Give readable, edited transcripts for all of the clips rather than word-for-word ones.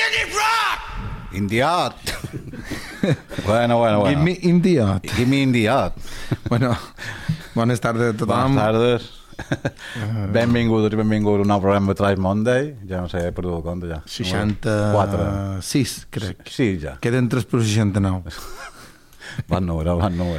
Indiot. Bueno. Give me Indiot. Give me Indiot. Bueno, bones tardes a tothom. Bones tardes. Benvinguts i benvinguts a un nou programa de Trash Monday. Ja no sé, he perdut el compte ja. 66, crec. Sí, ja. Queden 3 per 69. Bon número.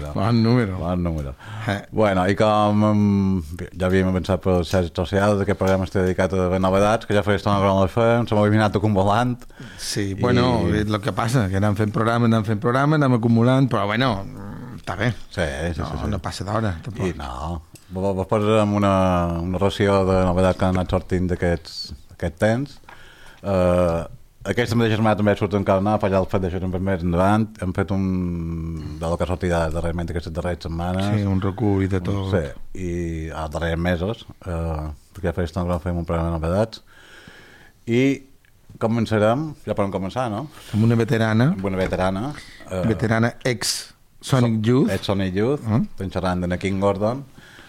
Bueno, i com ja havíem avançat per les xarxes socials, aquest programa està dedicat a les novetats, que ja feia estona que no les fem, s'hem eliminat acumulant. Sí, bueno, és el que passa, que anem fent programa, anem acumulant, però bueno, està bé. Sí. No passa d'hora, tampoc. I no, vos posarem una ració de novetats que han anat sortint d'aquest temps. Aquesta mateixa setmana també surt encara una, per allà el fet d'això també més endavant. Hem fet un del que ha sortit darrerament aquestes darreres setmanes. Sí, un recull de tot. Sí, i als darrers mesos, perquè ja feia estona que fem un programa de novetats. I començarem, ja podem començar, no? Amb una veterana. Veterana ex-Sonic Youth. Ex-Sonic Youth, estem xerrant de King Gordon.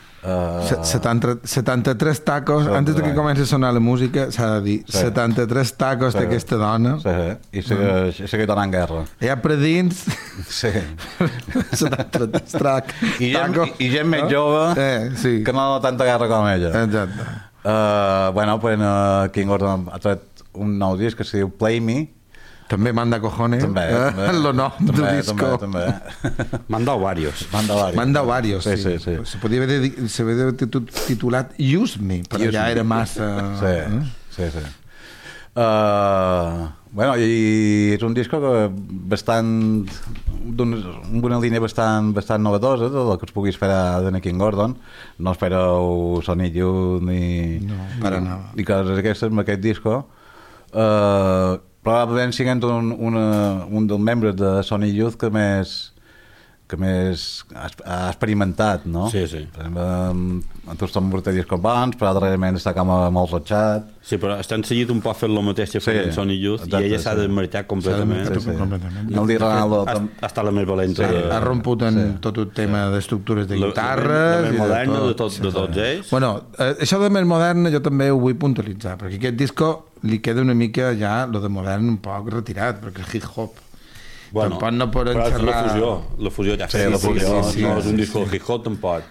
73 tacos antes de que comenci a sonar la música s'ha de dir, 73 tacos d'aquesta dona i seguir donant guerra ja per dins 73 tacos i gent més jove que no dona tanta guerra com ella. Exacte. Bueno, pues King Gordon ha tret un nou disc que se diu Play Me. També manda cojones. També. Lo no del disco. També. Manda varios, sí. Se podria haver titulat Use Me, però ja era massa... Sí. Bueno, i és un disco que bastant... amb una línia bastant novedosa del que us pugui esperar de King Gordon. No espereu Sonic Youth ni coses aquestes amb aquest disco. Probablement siguent un dels membres de Sonic Youth que més ha experimentat, no? Sí. Per exemple, tots són molts discos bons, però darrerament està com molt rotxat. Sí, però estan seguit un poc fent el mateix que feien Sonic Youth i ella s'ha desmarcat completament. No el dir Ronaldo... Ha estat la més valenta. Ha romput en tot el tema d'estructures de guitarres... La més moderna de tots ells. Bueno, això de més moderna jo també ho vull puntualitzar, perquè aquest disco li queda una mica ja lo de modern un poc retirat, perquè és hip-hop. Bueno, però la fusió ja sé, no és un disco de hip-hop tampoc.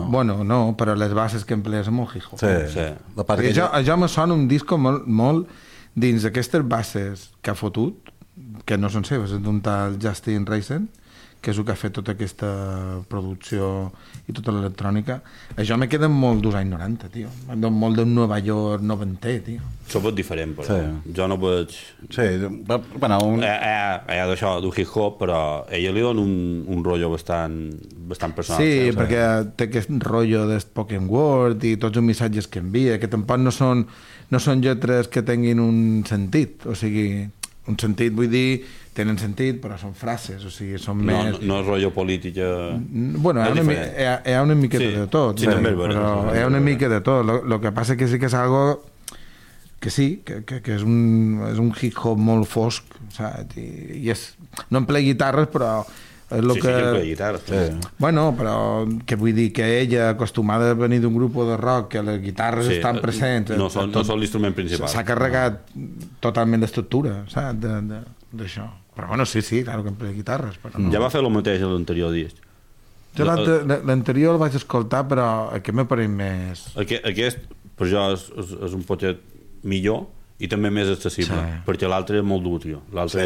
Però les bases que emplea són molt hip-hop. Sí. Això me sona un disco molt dins d'aquestes bases que ha fotut, que no són seves, és d'un tal Justin Reisen, que és el que ha fet tota aquesta producció i tota l'electrònica. Això me queda molt dels anys 90, tio. Molt de Nova York noventer, tio. Això és diferent, però jo no veig... Sí, bueno... Hi ha d'això, d'un hip-hop, però ella li dona un rotllo bastant personal. Sí, perquè té aquest rotllo del spoken word i tots els missatges que envia, que tampoc no són lletres que tinguin un sentit, o sigui... Un sentit, vull dir, tenen sentit, però són frases, o sigui, són més... No és rotllo política... Bueno, hi ha una miqueta de tot. Sí, també és vera. Hi ha una mica de tot. Lo que passa que sí que és algo que sí, que és un hip-hop molt fosc, saps? I no emplea guitarres, però... És lo que... emplea guitarres. Bueno, però que vull dir que ella, acostumada a venir d'un grup de rock, que les guitarres estan presents... No són l'instrument principal. S'ha carregat totalment l'estructura, saps? D'això. Però bueno, sí, claro que emplea guitarres. Però no. Ja va fer el mateix a l'anterior disc. Jo l'anterior el vaig escoltar, però aquest m'ha partit més... Aquest, per jo, és un poquet millor i també més accessible, perquè l'altre és molt dur, tio. L'altre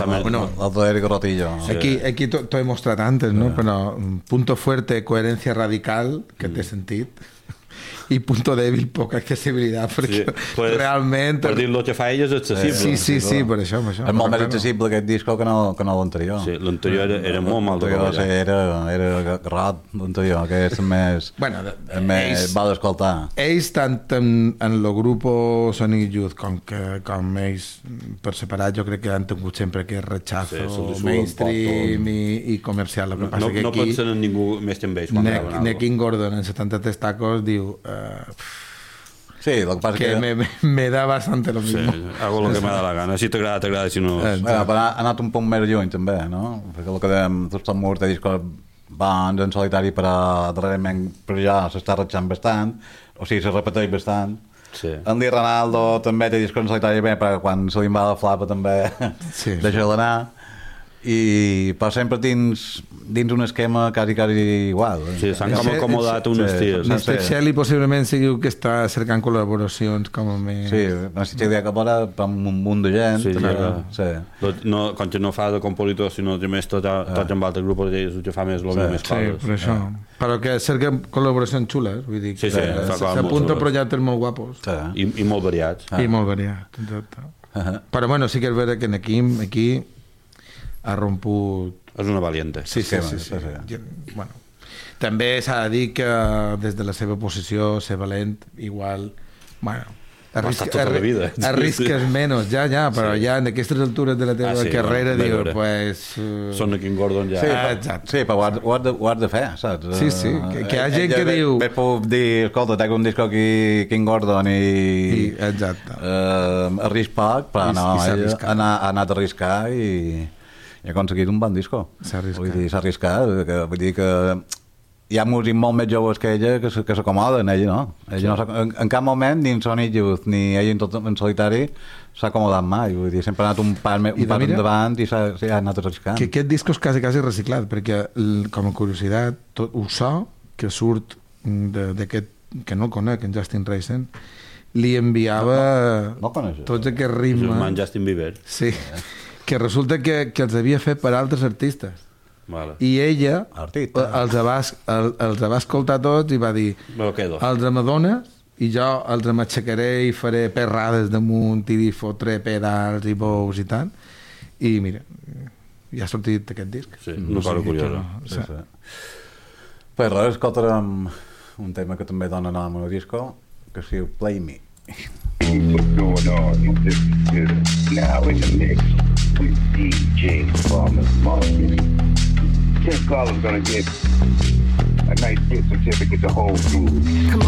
era garrotillo. Aquí t'ho he mostrat antes, no? Però punto fuerte, coherencia radical, que té sentit, i punto débil, poca accessibilitat, perquè realment... Per dir, el que fa ella és accessible. Sí, per això. És molt més accessible aquest disco que no l'anterior. Sí, l'anterior era molt mal de treballar. Era garrat, l'anterior, que és més... va d'escoltar. Ells, tant en el grup Sonic Youth com ells per separat, jo crec que han tingut sempre aquest rechazo mainstream i comercial. No pensen en ningú més que en ells. King Gordon, en 73 tacos, diu... Sí, lo que pasa que me da bastante lo mismo. Sí, hago lo que me da la gana. Si t'agrada, si no... Però ha anat un punt més lluny, també, no? Perquè el que dèiem, tots són molts de discos bans en solitari, però darrerament per allà s'està ratxant bastant, o sigui, se repeteix bastant. Sí. En Di Ronaldo també té discos en solitari, perquè quan se li va la flapa també deixa l'anar. Però sempre dins un esquema quasi igual. Sí, s'han com acomodat un estil. Mr. Shelley possiblement sigui que està cercant col·laboracions com a més... Sí, Mr. Shelley que vora amb un munt de gent. Sí. Com que no fa de compositor, sinó que més tot amb altres grups, que fa més més coses. Sí, per això. Però que cerca col·laboracions xules, vull dir. Sí, s'apunta projectes molt guapos. I molt variats. I molt variats, exacte. Però bueno, sí que és vera que aquí ha romput... És una valiente. Sí. Bueno, també s'ha de dir que des de la seva posició ser valent igual, bueno, arrisques menys, ja, però ja en aquestes altures de la teva carrera diu, pues... Són a King Gordon ja. Sí, però ho has de fer, saps? Sí, que hi ha gent que diu... Bé puc dir, escolta, tenc un disco aquí King Gordon i... Exacte. Arrisc poc, però no, ha anat a arriscar i ha aconseguit un bon disco. S'ha arriscat. Vull dir que hi ha músics molt més joves que ella que s'acomoden, ella no. Ella no en cap moment, ni en Sonic Youth, ni ella en solitari, s'ha acomodat mai. Vull dir, sempre ha anat un pas endavant i s'ha anat arriscant. Que aquest disco és quasi reciclat, perquè com a curiositat, tot el so que surt d'aquest, que no el conec, en Justin Reisen, li enviava tots aquests ritmes. És el Justin Bieber. Sí. Que resulta que els havia fet per altres artistes. Vale. I ella els va escoltar tots i va dir els m'adones i jo els m'aixecaré i faré perrades damunt i li fotré pedals i bous i tant. I mira, ja ha sortit aquest disc. Sí, no paro curiosa. Pues res, escoltarem un tema que també dona nom al disco, que es diu Play Me. What's going on? This is now in the mix with DJ Performance Marketing. Tim Collins gonna get a nice gift certificate to hold through.